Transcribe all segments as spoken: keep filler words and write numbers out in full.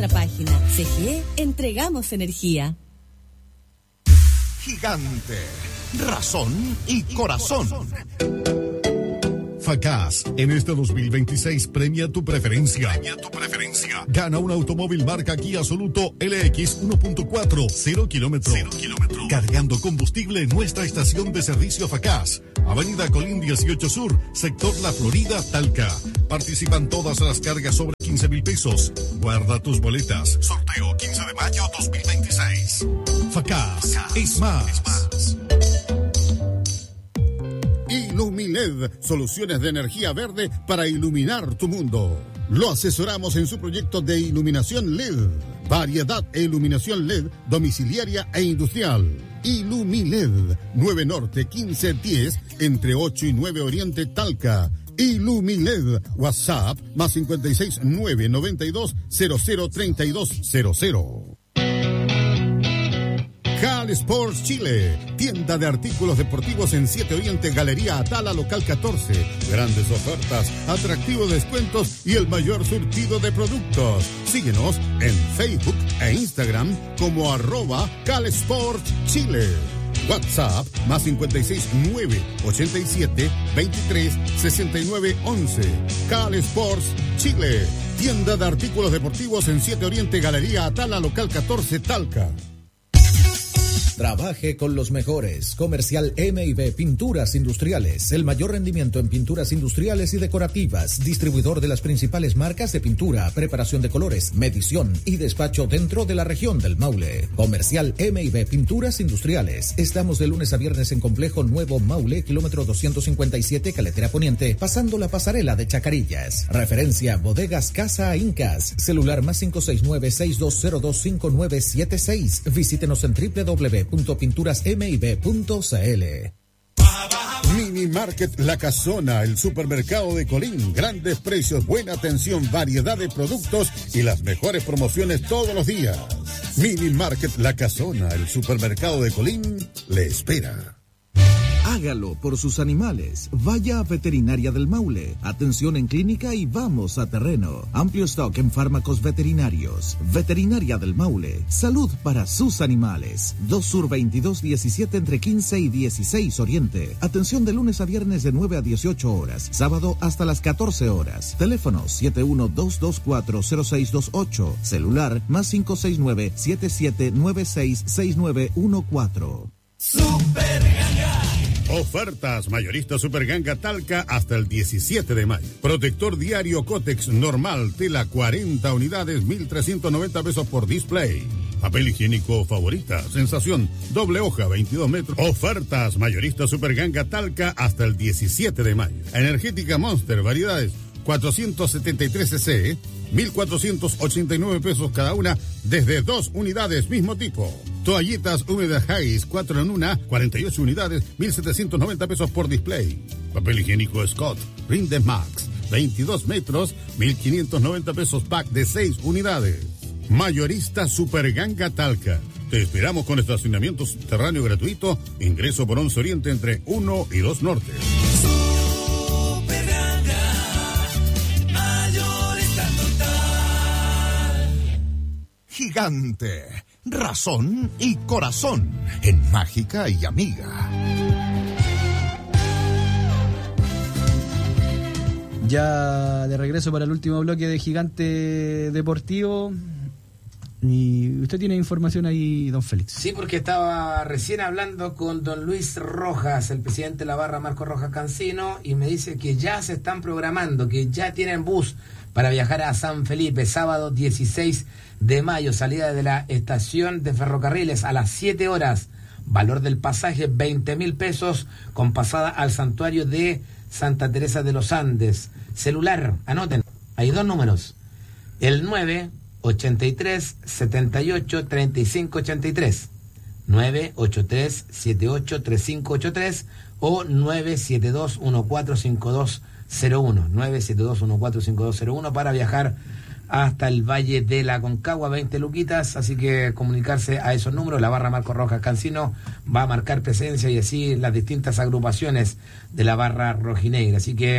nuestra página. C G E, entregamos energía. Gigante, razón y corazón. Facaz, en este dos mil veintiséis premia tu preferencia. Premia tu preferencia. Gana un automóvil marca Kia Soluto L X uno punto cuatro, cero kilómetros. Cero kilómetros. Cargando combustible en nuestra estación de servicio Facaz. Avenida Colín dieciocho Sur, sector La Florida, Talca. Participan todas las cargas sobre quince mil pesos. Guarda tus boletas. Sorteo quince de mayo dos mil veintiséis. Facaz, Facaz es más. Es más. Ilumiled, soluciones de energía verde para iluminar tu mundo. Lo asesoramos en su proyecto de iluminación L E D. Variedad e iluminación L E D domiciliaria e industrial. Ilumiled, nueve Norte quince diez, entre ocho y nueve Oriente Talca. Ilumiled, WhatsApp, más cincuenta y seis, nueve noventa y dos, cero cero treinta y dos cero cero. Cal Sports Chile, tienda de artículos deportivos en siete Oriente, Galería Atala, local catorce. Grandes ofertas, atractivos descuentos y el mayor surtido de productos. Síguenos en Facebook e Instagram como arroba Cal Sports Chile. WhatsApp más cincuenta y seis, nueve ochenta y siete, veintitrés, sesenta y nueve, once. Cal Sports Chile, tienda de artículos deportivos en siete Oriente, Galería Atala, local catorce, Talca. Trabaje con los mejores. Comercial M y B Pinturas Industriales. El mayor rendimiento en pinturas industriales y decorativas. Distribuidor de las principales marcas de pintura, preparación de colores, medición y despacho dentro de la región del Maule. Comercial M y B Pinturas Industriales. Estamos de lunes a viernes en Complejo Nuevo Maule, kilómetro doscientos cincuenta y siete, Caletera Poniente, pasando la pasarela de Chacarillas. Referencia Bodegas Casa Incas. Celular más cinco seis nueve, seis dos cero dos, cinco nueve siete seis. Visítenos en doble u doble u doble u punto pinturas m y b punto c l. Mini Market La Casona, el supermercado de Colín. Grandes precios, buena atención, variedad de productos y las mejores promociones todos los días. Mini Market La Casona, el supermercado de Colín, le espera. Hágalo por sus animales. Vaya a Veterinaria del Maule. Atención en clínica y vamos a terreno. Amplio stock en fármacos veterinarios. Veterinaria del Maule. Salud para sus animales. dos Sur veintidós diecisiete entre quince y dieciséis Oriente. Atención de lunes a viernes de nueve a dieciocho horas. Sábado hasta las catorce horas. Teléfono siete uno dos dos cuatro cero seis dos ocho. Celular más cinco seis nueve, siete siete nueve seis, seis nueve uno cuatro. Super Ganga. Ofertas mayorista Super Ganga Talca hasta el diecisiete de mayo. Protector diario Cotex normal, tela cuarenta unidades, mil trescientos noventa pesos por display. Papel higiénico Favorita, sensación, doble hoja, veintidós metros. Ofertas mayorista Super Ganga Talca hasta el diecisiete de mayo. Energética Monster, variedades, cuatrocientos setenta y tres cc, mil cuatrocientos ochenta y nueve pesos cada una, desde dos unidades, mismo tipo. Toallitas húmedas Haggis, cuatro en una, cuarenta y ocho unidades, mil setecientos noventa pesos por display. Papel higiénico Scott, Rinde Max, veintidós metros, mil quinientos noventa pesos pack de seis unidades. Mayorista Super Ganga Talca. Te esperamos con estacionamiento subterráneo gratuito, ingreso por once Oriente entre uno y dos Norte. Super Ganga, mayorista total. Gigante, razón y corazón en Mágica y Amiga. Ya de regreso para el último bloque de Gigante Deportivo. Y usted tiene información ahí, don Félix. Sí, porque estaba recién hablando con don Luis Rojas, el presidente de la barra Marco Rojas Cancino, y me dice que ya se están programando, que ya tienen bus para viajar a San Felipe, sábado dieciséis de mayo, salida de la estación de ferrocarriles a las siete horas, valor del pasaje veinte mil pesos, con pasada al santuario de Santa Teresa de los Andes. Celular, anoten, hay dos números, el nueve ochenta y tres, setenta y ocho, treinta y cinco ochenta y tres, nueve ocho tres, siete ocho, tres cinco ocho tres o nueve siete dos, uno cuatro cinco dos cero uno, nueve siete dos, uno cuatro cinco dos cero uno para viajar hasta el Valle de la Concagua, veinte luquitas, así que comunicarse a esos números. La barra Marco Rojas Cancino va a marcar presencia y así las distintas agrupaciones de la barra rojinegra, así que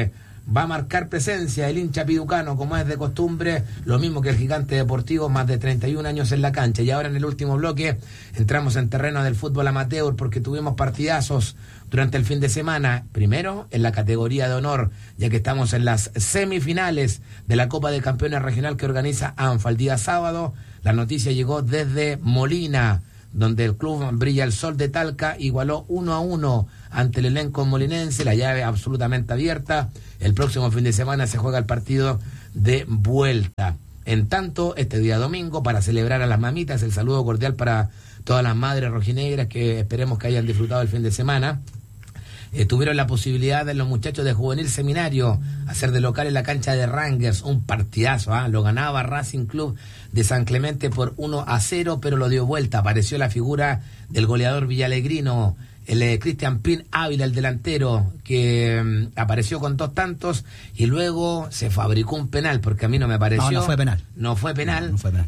va a marcar presencia el hincha piducano, como es de costumbre, lo mismo que el Gigante Deportivo, más de treinta y un años en la cancha. Y ahora en el último bloque entramos en terreno del fútbol amateur, porque tuvimos partidazos durante el fin de semana. Primero en la categoría de honor, ya que estamos en las semifinales de la Copa de Campeones Regional que organiza ANFA el día sábado. La noticia llegó desde Molina, donde el club Brilla el Sol de Talca igualó uno a uno ante el elenco molinense, la llave absolutamente abierta. El próximo fin de semana se juega el partido de vuelta. En tanto, este día domingo, para celebrar a las mamitas, el saludo cordial para todas las madres rojinegras que esperemos que hayan disfrutado el fin de semana. Eh, tuvieron la posibilidad de los muchachos de Juvenil Seminario hacer de local en la cancha de Rangers un partidazo, ¿eh? Lo ganaba Racing Club de San Clemente por uno a cero, pero lo dio vuelta. Apareció la figura del goleador villalegrino, el eh, Cristian Pin Ávila, el delantero, que eh, apareció con dos tantos y luego se fabricó un penal, porque a mí no me pareció. No, no fue penal. No fue penal. No, no fue penal.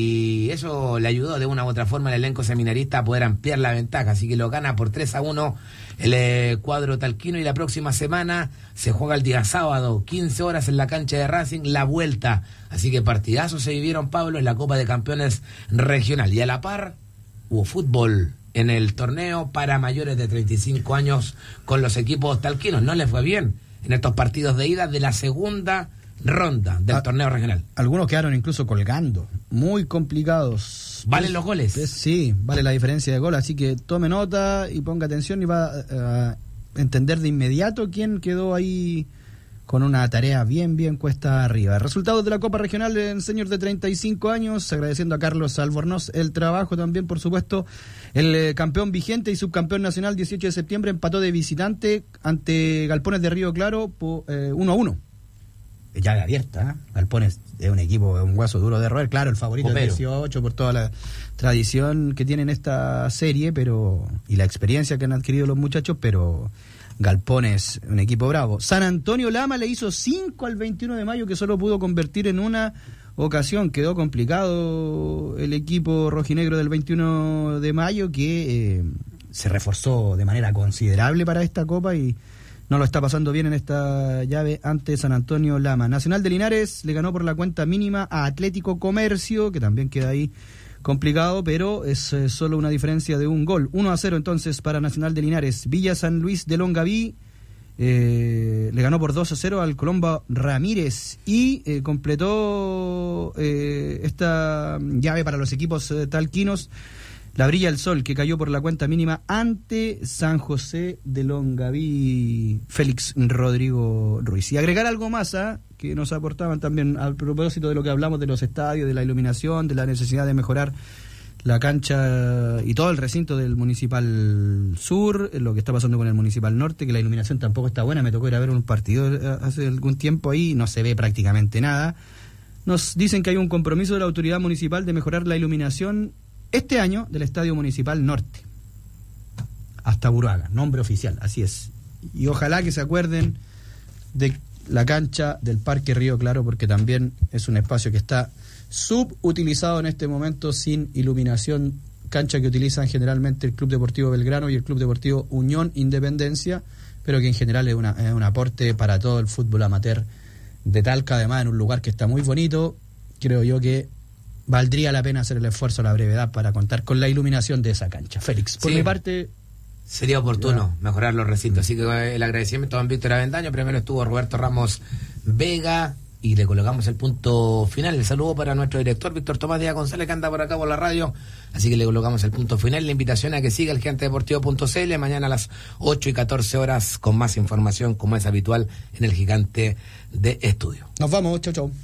Y eso le ayudó de una u otra forma al elenco seminarista a poder ampliar la ventaja. Así que lo gana por tres a uno el eh, cuadro talquino. Y la próxima semana se juega el día sábado, quince horas en la cancha de Racing, la vuelta. Así que partidazos se vivieron, Pablo, en la Copa de Campeones Regional. Y a la par hubo fútbol en el torneo para mayores de treinta y cinco años con los equipos talquinos. No les fue bien en estos partidos de ida de la segunda ronda del ah, torneo regional. Algunos quedaron incluso colgando, muy complicados. ¿Valen los goles? Pues, sí, vale la diferencia de gol, así que tome nota y ponga atención y va a entender de inmediato quién quedó ahí con una tarea bien, bien cuesta arriba. Resultados de la Copa Regional en señor de treinta y cinco años, agradeciendo a Carlos Albornoz el trabajo también, por supuesto. El eh, campeón vigente y subcampeón nacional, dieciocho de septiembre, empató de visitante ante Galpones de Río Claro por eh, uno a uno. Llave abierta, ¿eh? Galpones es un equipo, un hueso duro de roer, claro, el favorito del dieciocho por toda la tradición que tienen esta serie, pero y la experiencia que han adquirido los muchachos, pero Galpones, un equipo bravo. San Antonio Lama le hizo cinco al veintiuno de mayo, que solo pudo convertir en una ocasión. Quedó complicado el equipo rojinegro del veintiuno de mayo, que eh, se reforzó de manera considerable para esta copa y no lo está pasando bien en esta llave ante San Antonio Lama. Nacional de Linares le ganó por la cuenta mínima a Atlético Comercio, que también queda ahí complicado, pero es eh, solo una diferencia de un gol. uno a cero entonces para Nacional de Linares. Villa San Luis de Longaví eh, le ganó por dos a cero al Colombo Ramírez y eh, completó eh, esta llave para los equipos eh, talquinos la Brilla el Sol, que cayó por la cuenta mínima ante San José de Longaví, Félix Rodrigo Ruiz. Y agregar algo más ¿eh? que nos aportaban también a propósito de lo que hablamos de los estadios, de la iluminación, de la necesidad de mejorar la cancha y todo el recinto del Municipal Sur, lo que está pasando con el Municipal Norte, que la iluminación tampoco está buena. Me tocó ir a ver un partido hace algún tiempo ahí, no se ve prácticamente nada. Nos dicen que hay un compromiso de la autoridad municipal de mejorar la iluminación este año del Estadio Municipal Norte hasta Buruaga, nombre oficial, así es. Y ojalá que se acuerden de la cancha del Parque Río Claro, porque también es un espacio que está subutilizado en este momento, sin iluminación, cancha que utilizan generalmente el Club Deportivo Belgrano y el Club Deportivo Unión Independencia, pero que en general es, una, es un aporte para todo el fútbol amateur de Talca, además en un lugar que está muy bonito. Creo yo que valdría la pena hacer el esfuerzo a la brevedad para contar con la iluminación de esa cancha. Félix, por sí, mi parte sería oportuno ya mejorar los recintos, así que el agradecimiento a don Víctor Avendaño. Primero estuvo Roberto Ramos Vega y le colocamos el punto final. El saludo para nuestro director Víctor Tomás Díaz González, que anda por acá por la radio, así que le colocamos el punto final. La invitación a que siga el gigante deportivo punto c l mañana a las ocho y catorce horas con más información, como es habitual en el Gigante de Estudio. Nos vamos, chau chau.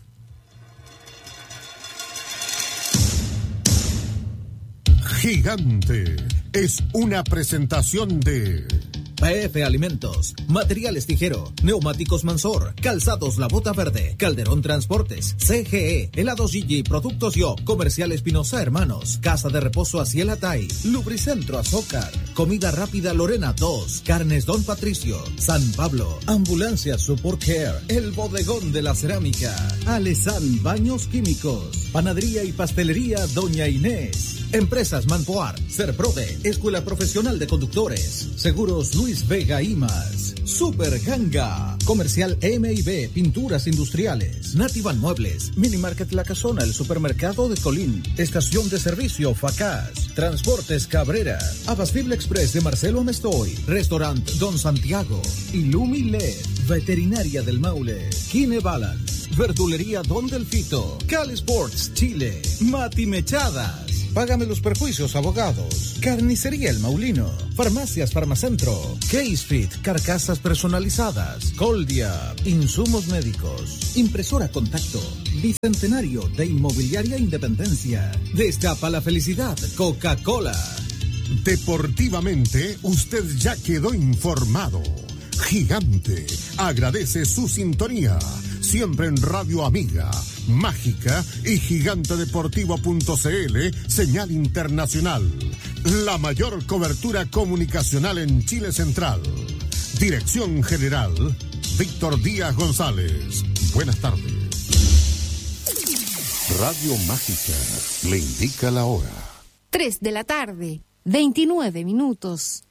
Gigante es una presentación de P F Alimentos, Materiales Tijero, Neumáticos Mansor, Calzados La Bota Verde, Calderón Transportes, C G E, Helados Gigi, Productos Yo, Comercial Espinosa Hermanos, Casa de Reposo Aciel Atay, Lubricentro Azócar, Comida Rápida Lorena dos, Carnes Don Patricio, San Pablo, Ambulancia Support Care, El Bodegón de la Cerámica, Alesan Baños Químicos, Panadería y Pastelería Doña Inés, Empresas Manpoar, Serprode, Escuela Profesional de Conductores, Seguros Luis Luis Vega y más. Super Ganga. Comercial M y B, Pinturas Industriales. Nativan Muebles. Mini Market La Casona, el supermercado de Colín. Estación de servicio Facaz. Transportes Cabrera. Abastible Express de Marcelo Amestoy. Restaurant Don Santiago. Illumi L E D. Veterinaria del Maule. Kine Balance. Verdulería Don Delfito. Cali Sports Chile. Mati Mechadas. Págame los perjuicios, abogados. Carnicería El Maulino. Farmacias Farmacentro. Case Fit. Carcasas personalizadas. Coldia. Insumos médicos. Impresora Contacto. Bicentenario de Inmobiliaria Independencia. Destapa la felicidad. Coca-Cola. Deportivamente, usted ya quedó informado. Gigante agradece su sintonía. Siempre en Radio Amiga, Mágica y Gigante Deportivo punto c l, señal internacional. La mayor cobertura comunicacional en Chile Central. Dirección General, Víctor Díaz González. Buenas tardes. Radio Mágica le indica la hora. tres de la tarde, veintinueve minutos.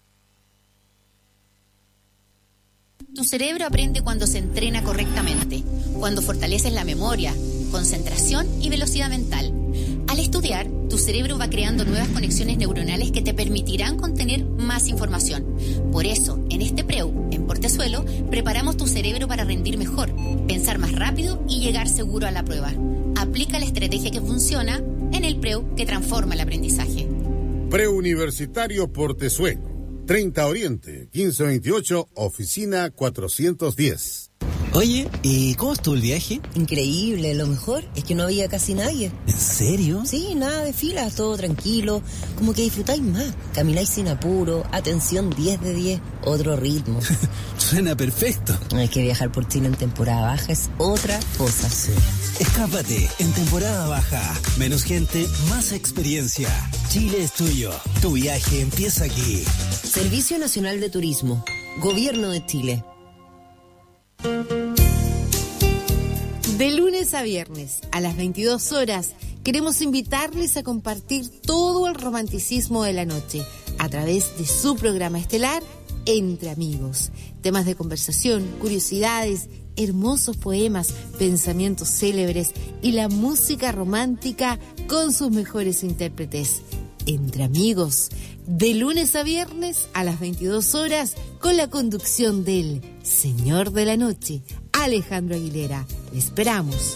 Tu cerebro aprende cuando se entrena correctamente, cuando fortaleces la memoria, concentración y velocidad mental. Al estudiar, tu cerebro va creando nuevas conexiones neuronales que te permitirán contener más información. Por eso, en este Preu, en Portezuelo, preparamos tu cerebro para rendir mejor, pensar más rápido y llegar seguro a la prueba. Aplica la estrategia que funciona en el Preu que transforma el aprendizaje. Preuniversitario Portezuelo. treinta Oriente, quince veintiocho, oficina cuatrocientos diez. Oye, ¿y cómo estuvo el viaje? Increíble, lo mejor es que no había casi nadie. ¿En serio? Sí, nada de filas, todo tranquilo, como que disfrutáis más, camináis sin apuro, atención diez de diez, otro ritmo. Suena perfecto. Es que viajar por Chile en temporada baja es otra cosa. Sí. Escápate en temporada baja, menos gente, más experiencia. Chile es tuyo, tu viaje empieza aquí. Servicio Nacional de Turismo, Gobierno de Chile. De lunes a viernes, a las veintidós horas, queremos invitarles a compartir todo el romanticismo de la noche a través de su programa estelar Entre Amigos. Temas de conversación, curiosidades, hermosos poemas, pensamientos célebres y la música romántica con sus mejores intérpretes. Entre Amigos, de lunes a viernes a las veintidós horas, con la conducción del Señor de la Noche, Alejandro Aguilera. Le esperamos.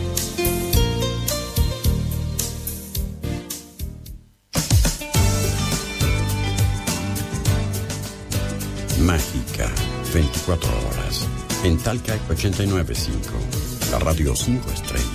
Mágica, veinticuatro horas. En Talca ochenta y nueve punto cinco, la radio cinco estrellas.